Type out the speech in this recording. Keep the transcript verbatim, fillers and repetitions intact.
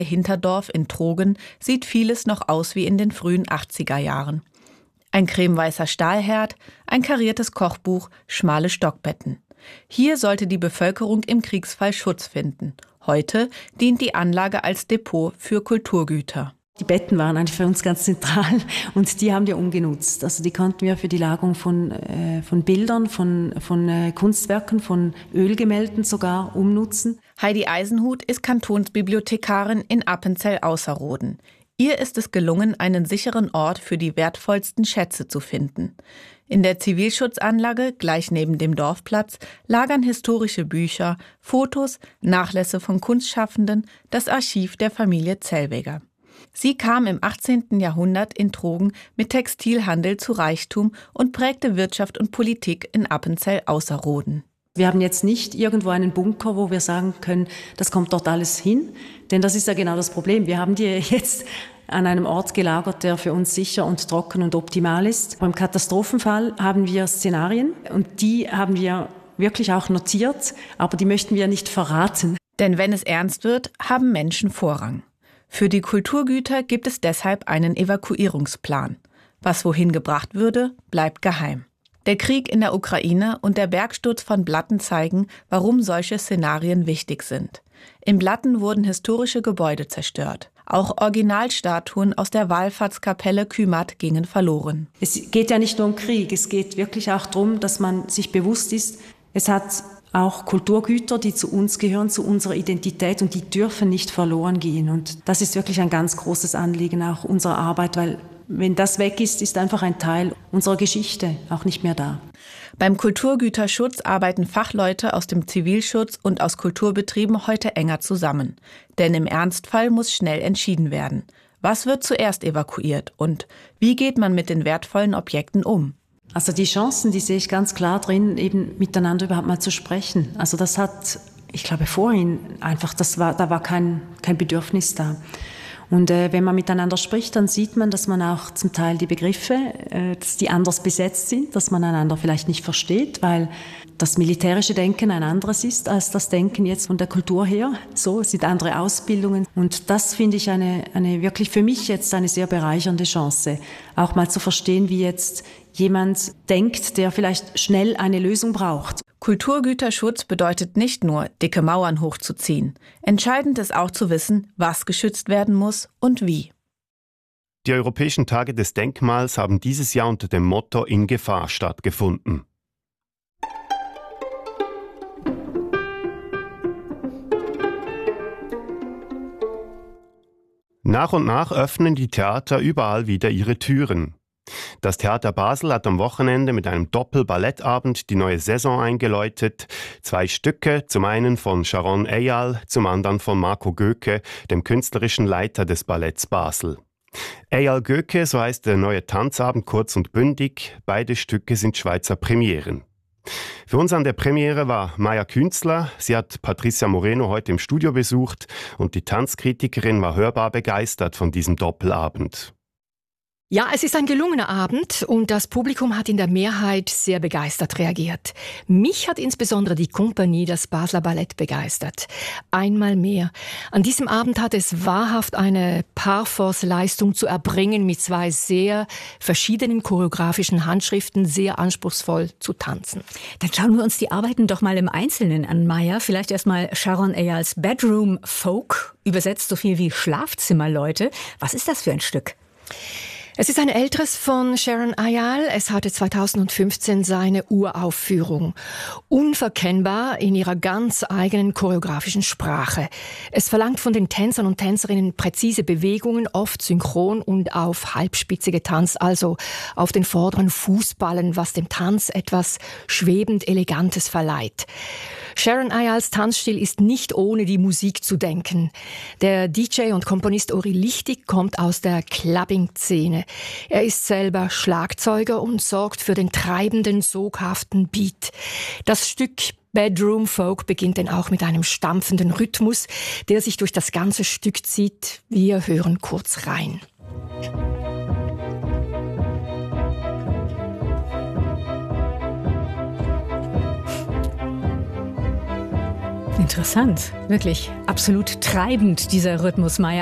Hinterdorf in Trogen sieht vieles noch aus wie in den frühen achtziger Jahren. Ein cremeweißer Stahlherd, ein kariertes Kochbuch, schmale Stockbetten. Hier sollte die Bevölkerung im Kriegsfall Schutz finden. Heute dient die Anlage als Depot für Kulturgüter. Die Betten waren eigentlich für uns ganz zentral und die haben wir umgenutzt. Also die konnten wir für die Lagerung von, äh, von Bildern, von, von äh, Kunstwerken, von Ölgemälden sogar umnutzen. Heidi Eisenhut ist Kantonsbibliothekarin in Appenzell-Ausserrhoden. Ihr ist es gelungen, einen sicheren Ort für die wertvollsten Schätze zu finden. In der Zivilschutzanlage, gleich neben dem Dorfplatz, lagern historische Bücher, Fotos, Nachlässe von Kunstschaffenden, das Archiv der Familie Zellweger. Sie kam im achtzehnten Jahrhundert in Trogen mit Textilhandel zu Reichtum und prägte Wirtschaft und Politik in Appenzell-Ausserrhoden. Wir haben jetzt nicht irgendwo einen Bunker, wo wir sagen können, das kommt dort alles hin, denn das ist ja genau das Problem. Wir haben die jetzt an einem Ort gelagert, der für uns sicher und trocken und optimal ist. Beim Katastrophenfall haben wir Szenarien und die haben wir wirklich auch notiert, aber die möchten wir nicht verraten. Denn wenn es ernst wird, haben Menschen Vorrang. Für die Kulturgüter gibt es deshalb einen Evakuierungsplan. Was wohin gebracht würde, bleibt geheim. Der Krieg in der Ukraine und der Bergsturz von Blatten zeigen, warum solche Szenarien wichtig sind. In Blatten wurden historische Gebäude zerstört. Auch Originalstatuen aus der Wallfahrtskapelle Kümmert gingen verloren. Es geht ja nicht nur um Krieg, es geht wirklich auch darum, dass man sich bewusst ist, es hat auch Kulturgüter, die zu uns gehören, zu unserer Identität und die dürfen nicht verloren gehen. Und das ist wirklich ein ganz großes Anliegen auch unserer Arbeit, weil wenn das weg ist, ist einfach ein Teil unserer Geschichte auch nicht mehr da. Beim Kulturgüterschutz arbeiten Fachleute aus dem Zivilschutz und aus Kulturbetrieben heute enger zusammen. Denn im Ernstfall muss schnell entschieden werden. Was wird zuerst evakuiert und wie geht man mit den wertvollen Objekten um? Also die Chancen, die sehe ich ganz klar drin, eben miteinander überhaupt mal zu sprechen. Also das hat, ich glaube vorhin einfach, das war, da war kein, kein Bedürfnis da. Und äh, wenn man miteinander spricht, dann sieht man, dass man auch zum Teil die Begriffe, äh, dass die anders besetzt sind, dass man einander vielleicht nicht versteht, weil das militärische Denken ein anderes ist als das Denken jetzt von der Kultur her. So, es sind andere Ausbildungen. Und das finde ich eine, eine wirklich für mich jetzt eine sehr bereichernde Chance, auch mal zu verstehen, wie jetzt jemand denkt, der vielleicht schnell eine Lösung braucht. Kulturgüterschutz bedeutet nicht nur, dicke Mauern hochzuziehen. Entscheidend ist auch zu wissen, was geschützt werden muss und wie. Die Europäischen Tage des Denkmals haben dieses Jahr unter dem Motto In Gefahr stattgefunden. Nach und nach öffnen die Theater überall wieder ihre Türen. Das Theater Basel hat am Wochenende mit einem Doppelballettabend die neue Saison eingeläutet. Zwei Stücke, zum einen von Sharon Eyal, zum anderen von Marco Göke, dem künstlerischen Leiter des Balletts Basel. Eyal Göke, so heißt der neue Tanzabend kurz und bündig. Beide Stücke sind Schweizer Premieren. Für uns an der Premiere war Maja Künzler. Sie hat Patricia Moreno heute im Studio besucht und die Tanzkritikerin war hörbar begeistert von diesem Doppelabend. Ja, es ist ein gelungener Abend und das Publikum hat in der Mehrheit sehr begeistert reagiert. Mich hat insbesondere die Kompanie, das Basler Ballett, begeistert. Einmal mehr. An diesem Abend hat es wahrhaft eine Parforce-Leistung zu erbringen, mit zwei sehr verschiedenen choreografischen Handschriften sehr anspruchsvoll zu tanzen. Dann schauen wir uns die Arbeiten doch mal im Einzelnen an, Maja. Vielleicht erstmal Sharon Eyals Bedroom Folk, übersetzt so viel wie Schlafzimmerleute. Was ist das für ein Stück? Es ist ein älteres von Sharon Eyal. Es hatte zweitausendfünfzehn seine Uraufführung. Unverkennbar in ihrer ganz eigenen choreografischen Sprache. Es verlangt von den Tänzern und Tänzerinnen präzise Bewegungen, oft synchron und auf Halbspitze getanzt, also auf den vorderen Fußballen, was dem Tanz etwas schwebend Elegantes verleiht. Sharon Eyals Tanzstil ist nicht ohne die Musik zu denken. Der D J und Komponist Uri Lichtig kommt aus der Clubbing-Szene. Er ist selber Schlagzeuger und sorgt für den treibenden, soghaften Beat. Das Stück Bedroom Folk beginnt denn auch mit einem stampfenden Rhythmus, der sich durch das ganze Stück zieht. Wir hören kurz rein. Interessant, wirklich absolut treibend, dieser Rhythmus, Maya.